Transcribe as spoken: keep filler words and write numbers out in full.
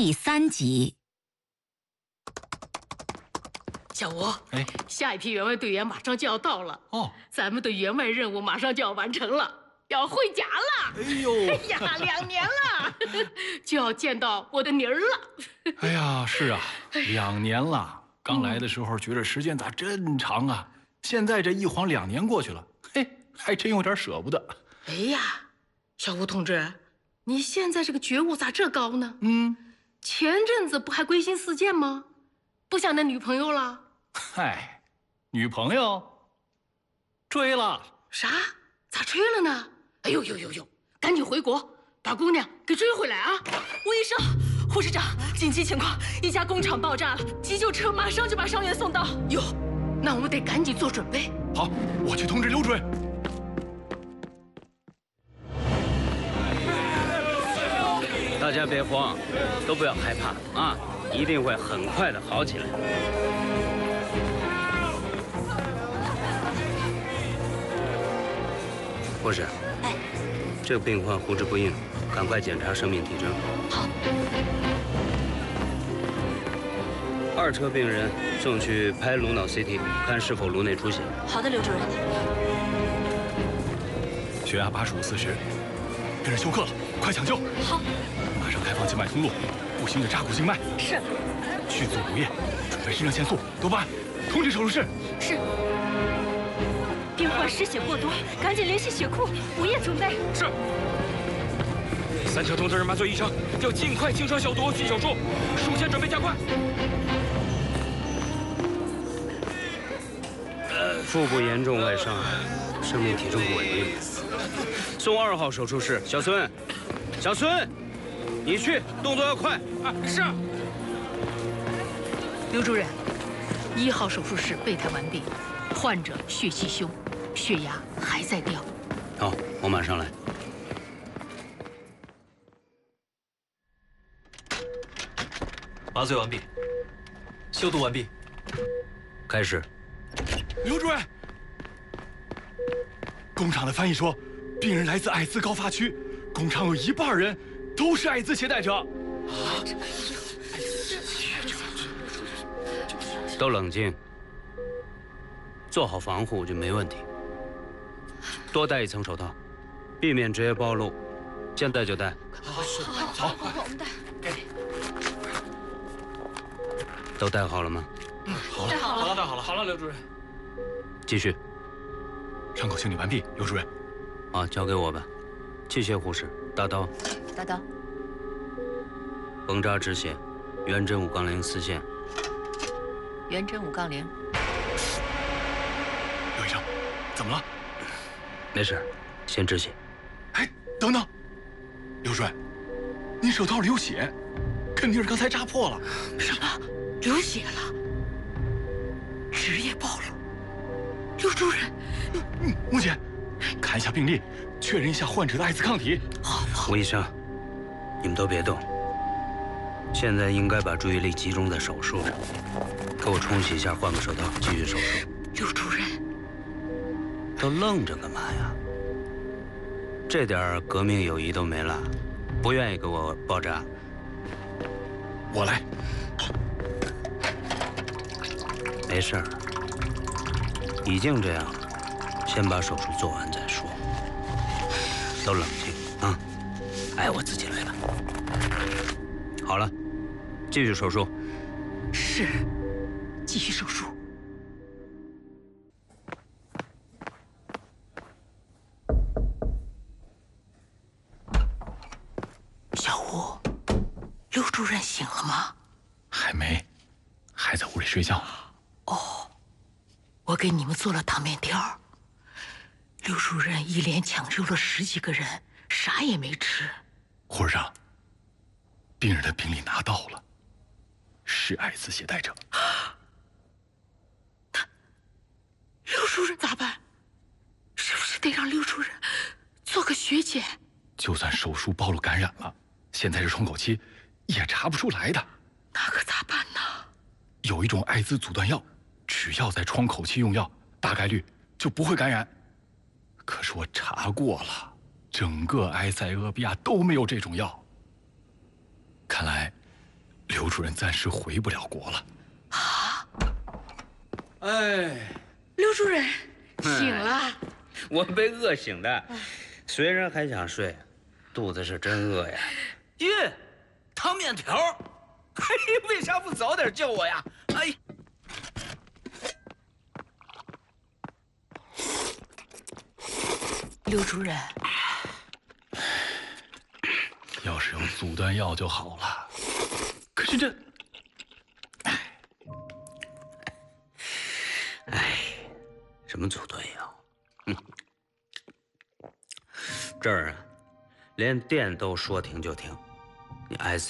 第三集。 小吴， 哎， 下一批员外队员马上就要到了哦， 咱们的员外任务马上就要完成了，要会甲了。 哎呦， 哎呀，两年了，就要见到我的妮儿了。 哎呀，是啊，两年了。刚来的时候觉得时间咋真长啊，现在这一晃两年过去了，嘿，还真有点舍不得。 哎呀，小吴同志，你现在这个觉悟咋这高呢？ 嗯， 前阵子不还归心似箭吗？不想那女朋友了？ 嗨，女朋友追了。 啥？咋追了呢？哎呦呦呦呦，赶紧回国把姑娘给追回来啊！ 吴医生，护士长，紧急情况，一家工厂爆炸了，急救车马上就把伤员送到。 哟，那我们得赶紧做准备。 好，我去通知刘主任。 大家别慌，都不要害怕啊，一定会很快的好起来。护士， 哎， 这个病患呼之不应，赶快检查生命体征。 好。 二车病人送去拍颅脑 C T， 看是否颅内出血。 好的，刘主任。 血压八十五四十，病人休克了，快抢救！ 好， 马上开放静脉通路，不行就扎骨静脉。 是。 去做补液，准备肾上腺素，多巴胺，通知手术室。 是。病患失血过多，赶紧联系血库，补液准备。 是。三车通知麻醉医生，要尽快清创消毒，进手术，术前准备加快。 腹部严重外伤，生命体征不稳定，送二号手术室。小孙，小孙，你去，动作要快。 啊，是。 刘主任，一号手术室备胎完毕，患者血气胸，血压还在掉。 好，我马上来。 麻醉完毕，消毒完毕， 开始。 刘主任，工厂的翻译说，病人来自艾滋高发区，工厂有一半人都是艾滋携带者。啊！ 都冷静，做好防护就没问题。多戴一层手套，避免职业暴露。现在就戴。 好，好，好，我们戴。 都戴好了吗？ 嗯，好了， 戴好了， 好了，戴好了，好了，刘主任。 继续。 伤口清理完毕，刘主任。 好，交给我吧。器械护士，大刀。 大刀。 缝扎止血，圆针五杠零四线。 圆针五杠零。 刘医生，怎么了？ 没事，先止血。 哎，等等，刘主任，你手套里有血，肯定是刚才扎破了。 什么？流血了？职业暴露？刘主任， 嗯，木姐，看一下病历，确认一下患者的艾滋抗体。 好，好。 吴医生，你们都别动，现在应该把注意力集中在手术上。给我冲洗一下，换个手套，继续手术。 刘主任， 都愣着干嘛呀？这点革命友谊都没了，不愿意给我包扎？ 我来。 没事儿，已经这样了，先把手术做完再说。都冷静啊！哎，我自己来吧。好了，继续手术。 是，继续手术。小吴，刘主任醒了吗？ 还没，还在屋里睡觉。 哦，我给你们做了糖面条。刘主任一连抢救了十几个人，啥也没吃。 护士长，病人的病历拿到了，是艾滋携带者。 那刘主任咋办？是不是得让刘主任做个血检？ 就算手术暴露感染了，现在是窗口期，也查不出来的。 那可咋办呢？ 有一种艾滋阻断药，只要在窗口期用药，大概率就不会感染。可是我查过了，整个埃塞俄比亚都没有这种药。看来刘主任暂时回不了国了。 啊！ 哎， 刘主任醒了。 我被饿醒的，虽然还想睡，肚子是真饿呀。 耶，汤面条，嘿，为啥不早点叫我呀？哎。 刘主任， 要是有阻断药就好了。可是这， 哎，什么阻断药？嗯，这儿啊，连电都说停就停，你爱死。